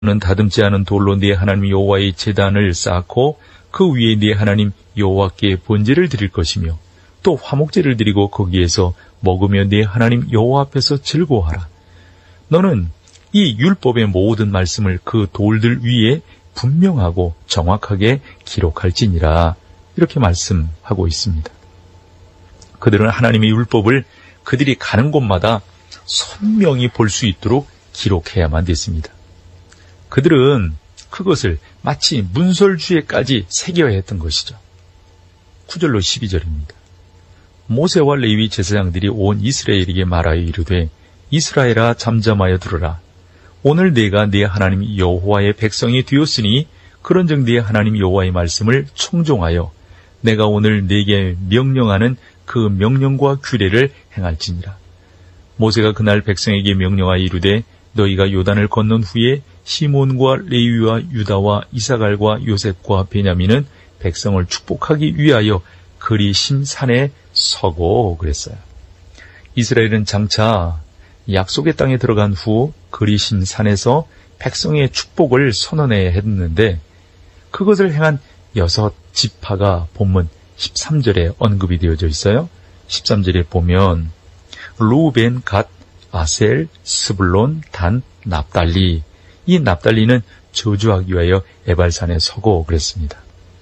는 다듬지 않은 돌로 네 하나님 여호와의 제단을 쌓고 그 위에 네 하나님 여호와께 번제를 드릴 것이며 또 화목제를 드리고 거기에서 먹으며 네 하나님 여호와 앞에서 즐거워하라. 너는 이 율법의 모든 말씀을 그 돌들 위에 분명하고 정확하게 기록할지니라. 이렇게 말씀하고 있습니다. 그들은 하나님의 율법을 그들이 가는 곳마다 선명히 볼 수 있도록 기록해야만 됐습니다. 그들은 그것을 마치 문설주에까지 새겨야 했던 것이죠. 9절로 12절입니다. 모세와 레위 제사장들이 온 이스라엘에게 말하여 이르되 이스라엘아 잠잠하여 들으라. 오늘 내가 네 하나님 여호와의 백성이 되었으니 그런즉 네 하나님 여호와의 말씀을 청종하여 내가 오늘 네게 명령하는 그 명령과 규례를 행할지니라. 모세가 그날 백성에게 명령하여 이르되 너희가 요단을 건넌 후에 시몬과 레위와 유다와 이사갈과 요셉과 베냐민은 백성을 축복하기 위하여 그리심 산에 서고 그랬어요. 이스라엘은 장차 약속의 땅에 들어간 후 그리심 산에서 백성의 축복을 선언해야 했는데 그것을 행한 6지파가 본문 13절에 언급이 되어져 있어요. 13절에 보면 루벤, 갓, 아셀, 스불론, 단, 납달리. 이 납달리는 저주하기 위하여 에발산에 서고 그랬습니다.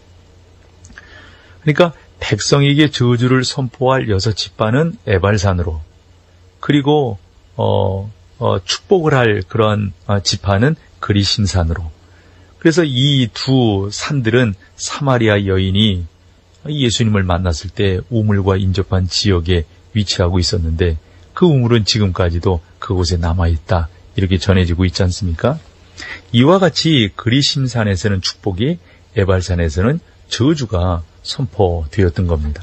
그러니까 백성에게 저주를 선포할 6지파는 에발산으로, 그리고 축복을 할 그런 지파는 그리심산으로. 그래서 이 두 산들은 사마리아 여인이 예수님을 만났을 때 우물과 인접한 지역에 위치하고 있었는데 그 우물은 지금까지도 그곳에 남아있다. 이렇게 전해지고 있지 않습니까? 이와 같이 그리심산에서는 축복이, 에발산에서는 저주가 선포되었던 겁니다.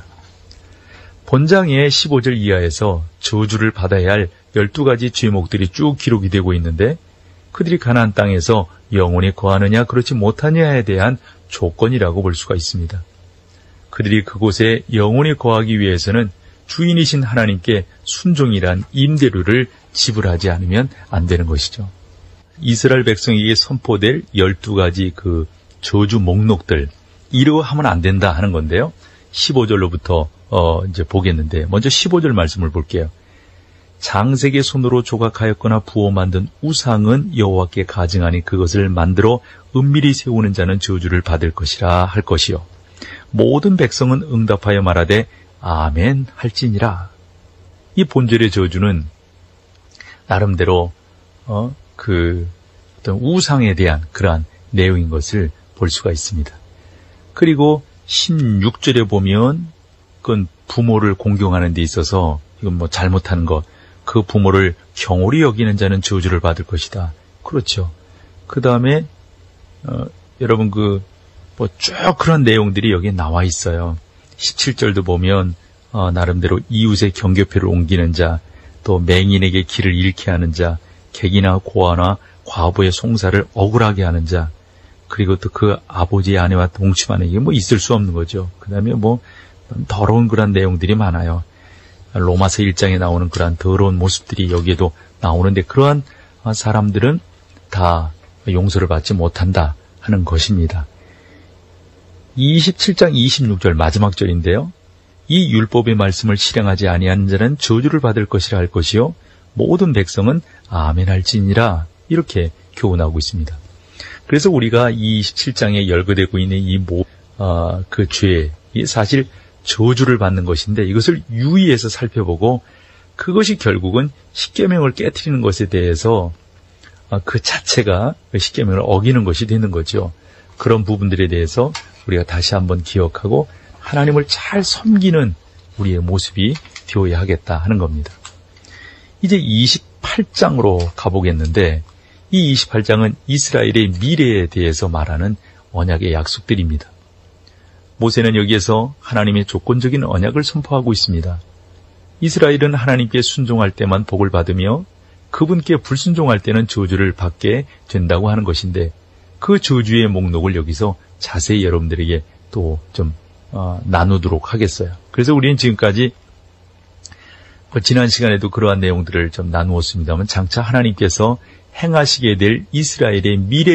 본장의 15절 이하에서 저주를 받아야 할 12가지 죄목들이 쭉 기록이 되고 있는데 그들이 가나안 땅에서 영원히 거하느냐 그렇지 못하느냐에 대한 조건이라고 볼 수가 있습니다. 그들이 그곳에 영원히 거하기 위해서는 주인이신 하나님께 순종이란 임대료를 지불하지 않으면 안 되는 것이죠. 이스라엘 백성에게 선포될 12가지 그 저주 목록들, 이러고 하면 안 된다 하는 건데요. 15절로부터 이제 보겠는데 먼저 15절 말씀을 볼게요. 장색의 손으로 조각하였거나 부어 만든 우상은 여호와께 가증하니 그것을 만들어 은밀히 세우는 자는 저주를 받을 것이라 할 것이요. 모든 백성은 응답하여 말하되 아멘 할지니라. 이 본절의 저주는 나름대로 어떤 우상에 대한 그러한 내용인 것을 볼 수가 있습니다. 그리고 16절에 보면 그건 부모를 공경하는 데 있어서 이건 뭐 잘못한 것, 그 부모를 경홀히 여기는 자는 저주를 받을 것이다. 그렇죠. 그 다음에 여러분 쭉 그런 내용들이 여기에 나와 있어요. 17절도 보면 나름대로 이웃의 경계표를 옮기는 자, 또 맹인에게 길을 잃게 하는 자, 객이나 고아나 과부의 송사를 억울하게 하는 자, 그리고 또 그 아버지의 아내와 동침하는 게 뭐 있을 수 없는 거죠. 그 다음에 뭐 더러운 그런 내용들이 많아요. 로마서 1장에 나오는 그러한 더러운 모습들이 여기에도 나오는데 그러한 사람들은 다 용서를 받지 못한다 하는 것입니다. 27장 26절 마지막 절인데요. 이 율법의 말씀을 실행하지 아니하는 자는 저주를 받을 것이라 할 것이요 모든 백성은 아멘 할지니라. 이렇게 교훈하고 있습니다. 그래서 우리가 이 27장에 열거되고 있는 그 죄, 사실 저주를 받는 것인데 이것을 유의해서 살펴보고 그것이 결국은 십계명을 깨트리는 것에 대해서 그 자체가 십계명을 어기는 것이 되는 거죠. 그런 부분들에 대해서 우리가 다시 한번 기억하고 하나님을 잘 섬기는 우리의 모습이 되어야 하겠다 하는 겁니다. 이제 28장으로 가보겠는데 이 28장은 이스라엘의 미래에 대해서 말하는 언약의 약속들입니다. 모세는 여기에서 하나님의 조건적인 언약을 선포하고 있습니다. 이스라엘은 하나님께 순종할 때만 복을 받으며 그분께 불순종할 때는 저주를 받게 된다고 하는 것인데 그 저주의 목록을 여기서 자세히 여러분들에게 또 좀 나누도록 하겠어요. 그래서 우리는 지금까지 지난 시간에도 그러한 내용들을 좀 나누었습니다만 장차 하나님께서 행하시게 될 이스라엘의 미래